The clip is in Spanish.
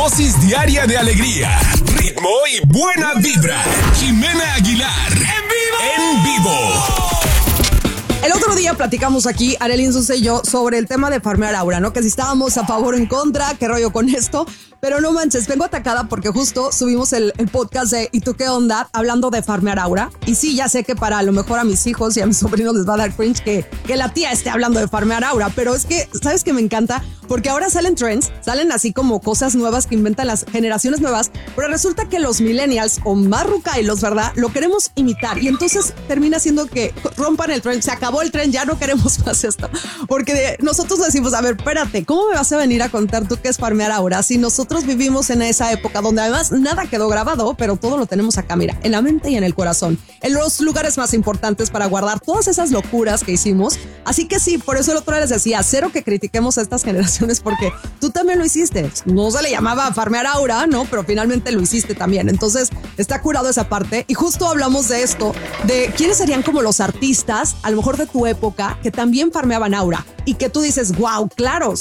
dosis diaria de alegría, ritmo y buena vibra. Jimena Aguilar, en vivo. El otro día platicamos aquí, Arely Insunza y yo, sobre el tema de farmear aura, ¿no? Que si estábamos a favor o en contra, qué rollo con esto. Pero no manches, vengo atacada porque justo subimos el podcast de ¿Y tú qué onda? Hablando de farmear aura. Y sí, ya sé que para a lo mejor a mis hijos y a mis sobrinos les va a dar cringe que la tía esté hablando de farmear aura. Pero es que, ¿sabes qué me encanta? Porque ahora salen trends, salen así como cosas nuevas que inventan las generaciones nuevas. Pero resulta que los millennials o más rucailos, ¿verdad? Lo queremos imitar. Y entonces termina siendo que rompan el trend. Se acabó el tren, ya no queremos más esto. Porque nosotros decimos, a ver, espérate, ¿cómo me vas a venir a contar tú qué es farmear aura? Si nosotros vivimos en esa época donde además nada quedó grabado, pero todo lo tenemos acá, mira, en la mente y en el corazón, en los lugares más importantes para guardar todas esas locuras que hicimos. Así que sí, por eso el otro día les decía, cero que critiquemos a estas generaciones porque tú también lo hiciste. No se le llamaba farmear aura, ¿no? Pero finalmente lo hiciste también. Entonces está curado esa parte. Y justo hablamos de esto, de quiénes serían como los artistas, a lo mejor de tu época, que también farmeaban aura y que tú dices, wow, claro,